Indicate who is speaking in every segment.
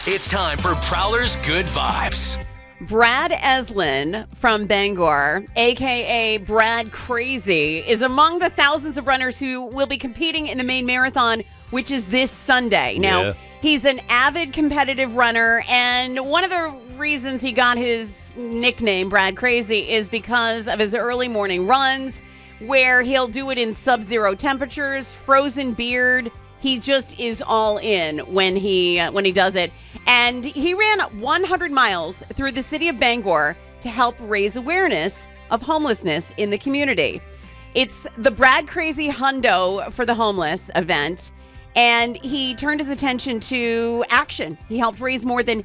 Speaker 1: It's time for Prowler's Good Vibes.
Speaker 2: Brad Eslin from Bangor, a.k.a. Brad Crazy, is among the thousands of runners who will be competing in the Maine Marathon, which is this Sunday. Now, he's an avid competitive runner, and one of the reasons he got his nickname, Brad Crazy, is because of his early morning runs, where he'll do it in sub-zero temperatures, frozen beard. He just is all in when he does it. And he ran 100 miles through the city of Bangor to help raise awareness of homelessness in the community. It's the Brad Crazy Hundo for the Homeless event, and he turned his attention to action. He helped raise more than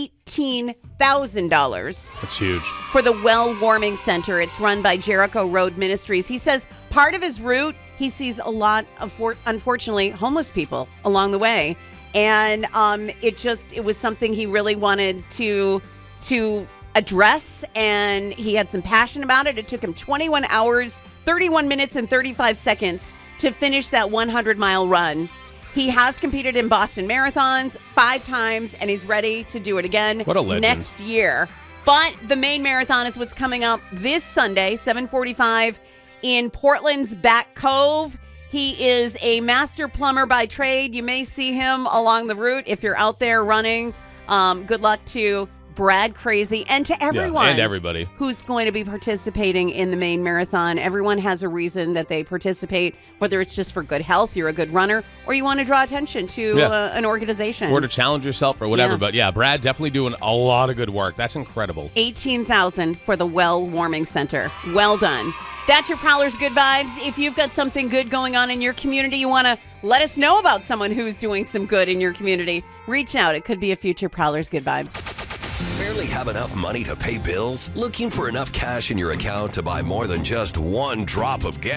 Speaker 2: $18,000.
Speaker 3: That's huge.
Speaker 2: For the Well Warming Center. It's run by Jericho Road Ministries. He says part of his route, he sees a lot of, unfortunately, homeless people along the way. And it was something he really wanted to address, and he had some passion about it. It took him 21 hours, 31 minutes, and 35 seconds to finish that 100-mile run. He has competed in Boston marathons 5 times, and he's ready to do it again
Speaker 3: What a legend.
Speaker 2: next year. But the Maine Marathon is what's coming up this Sunday, 7:45 in Portland's Back Cove. He is a master plumber by trade. You may see him along the route if you're out there running. Good luck to Brad Crazy and to everyone
Speaker 3: and everybody
Speaker 2: who's going to be participating in the Maine Marathon. Everyone has a reason that they participate, whether it's just for good health, you're a good runner, or you want to draw attention to an organization.
Speaker 3: Or to challenge yourself or whatever. But yeah, Brad definitely doing a lot of good work. That's incredible.
Speaker 2: $18,000 for the Well Warming Center. Well done. That's your Prowler's Good Vibes. If you've got something good going on in your community, you want to let us know about someone who's doing some good in your community, reach out. It could be a future Prowler's Good Vibes.
Speaker 1: Barely have enough money to pay bills? Looking for enough cash in your account to buy more than just one drop of gas?